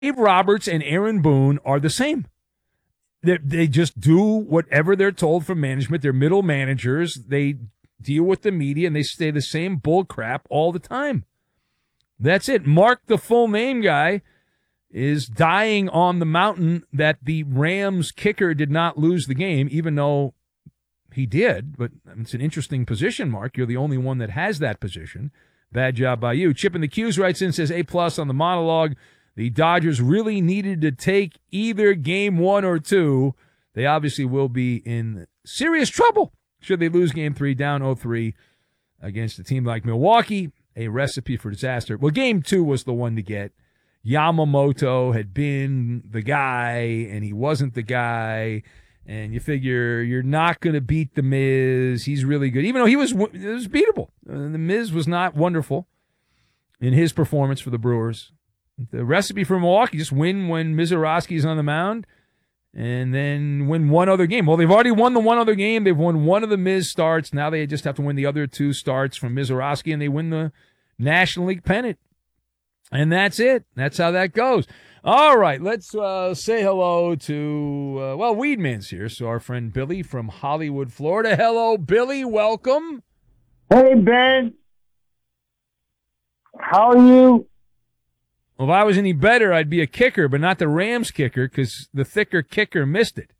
Dave Roberts and Aaron Boone are the same. They just do whatever they're told from management. They're middle managers. They deal with the media, and they say the same bull crap all the time. That's it. Mark, the full name guy, is dying on the mountain that the Rams kicker did not lose the game, even though he did. But it's an interesting position, Mark. You're the only one that has that position. Bad job by you. Chip in the Q's writes in, says A+ on the monologue. The Dodgers really needed to take either game 1 or 2. They obviously will be in serious trouble should they lose game 3 down 0-3 against a team like Milwaukee. A recipe for disaster. Well, game 2 was the one to get. Yamamoto had been the guy, and he wasn't the guy. And you figure you're not going to beat The Miz. He's really good. Even though it was beatable. The Miz was not wonderful in his performance for the Brewers. The recipe for Milwaukee, just win when Mizorowski's on the mound and then win one other game. Well, they've already won the one other game. They've won one of the Miz starts. Now they just have to win the other 2 starts from Mizorowski, and they win the National League pennant. And that's it. That's how that goes. All right, let's say hello to, Weedman's here. So our friend Billy from Hollywood, Florida. Hello, Billy. Welcome. Hey, Ben. How are you? Well, if I was any better, I'd be a kicker, but not the Rams kicker because the thicker kicker missed it.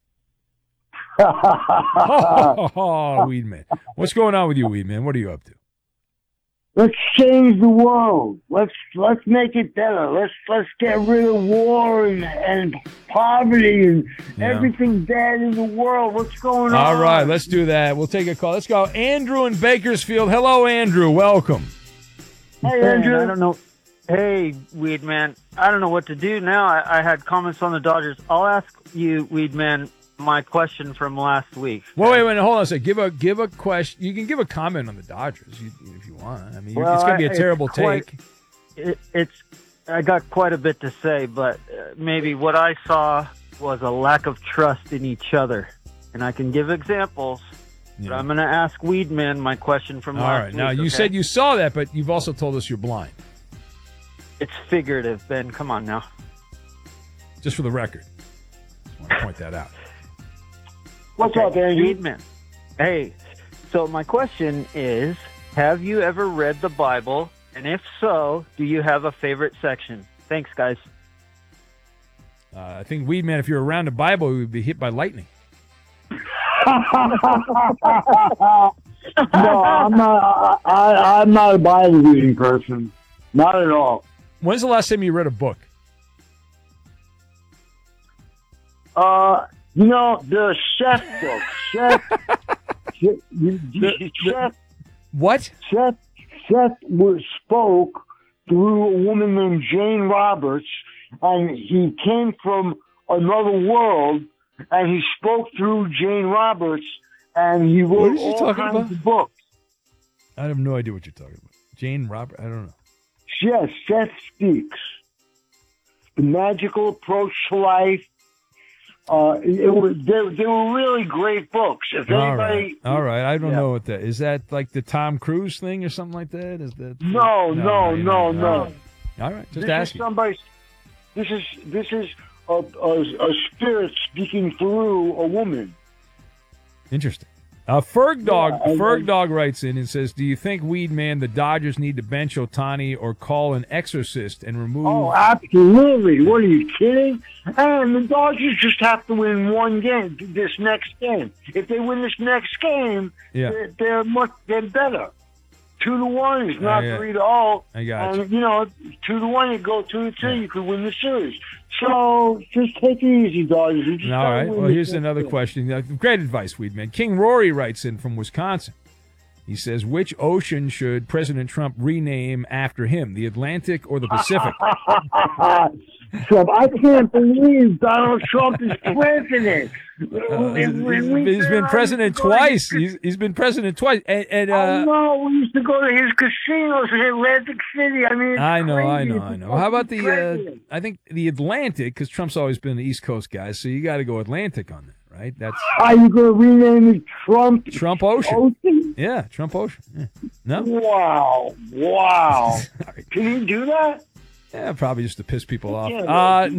Weedman. What's going on with you, Weedman? What are you up to? Let's change the world. Let's make it better. Let's get rid of war and poverty and everything bad in the world. What's going on? All right, let's do that. We'll take a call. Let's go. Andrew in Bakersfield. Hello, Andrew. Welcome. Hey, Andrew. I don't know. Hey, Weedman. I don't know what to do now. I had comments on the Dodgers. I'll ask you, Weedman, my question from last week. Wait, hold on a second. Give a question. You can give a comment on the Dodgers if you want. I mean, it's going to be a terrible take. I got quite a bit to say, but maybe what I saw was a lack of trust in each other. And I can give examples, but I'm going to ask Weedman my question from last week. All right. Now, you said you saw that, but you've also told us you're blind. It's figurative, Ben. Come on now. Just for the record. Just want to point that out. What's up, Andrew? Weedman. Hey, so my question is, have you ever read the Bible? And if so, do you have a favorite section? Thanks, guys. I think, Weedman, if you're around the Bible, you would be hit by lightning. No, I'm not. I'm not a Bible reading person. Not at all. When's the last time you read a book? The chef book. Chef. What? Chef spoke through a woman named Jane Roberts, and he came from another world, and he spoke through Jane Roberts, and he wrote all kinds of books. I have no idea what you're talking about. Jane Roberts? I don't know. Yes, Chef Speaks. The Magical Approach to Life. They were really great books. If anybody, all right. I don't know what that is. That like the Tom Cruise thing or something like that? Is that no. All right, just ask. This is a spirit speaking through a woman. Interesting. Ferg Dog writes in and says, "Do you think, Weedman, the Dodgers need to bench Ohtani or call an exorcist and remove?" Oh, absolutely! What are you kidding? And the Dodgers just have to win one game. This next game, if they win this next game, they're better. 2-1 is not 3-0. I got you. And 2-1, you go 2-2, you could win the series. So just take it easy, Dodgers. All right. Well, here's another question. Great advice, Weedman. King Rory writes in from Wisconsin. He says, which ocean should President Trump rename after him, the Atlantic or the Pacific? Trump, I can't believe Donald Trump is president. He's been president twice. He's been president twice. And I know. We used to go to his casinos in Atlantic City. I mean, I know. How about I think the Atlantic, because Trump's always been the East Coast guy, so you got to go Atlantic on that, right? Are you going to rename it Trump Ocean? Yeah, Trump Ocean. Yeah. No? Wow. Can you do that? Yeah, probably just to piss people off. Yeah,